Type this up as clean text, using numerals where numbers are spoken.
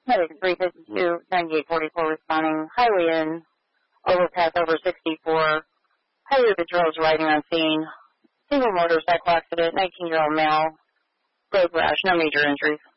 Medic 352, 9844 responding. Highway in, overpass over 64. Highway patrols riding on scene. Single motorcycle accident, 19-year-old male. Road rash, no major injuries.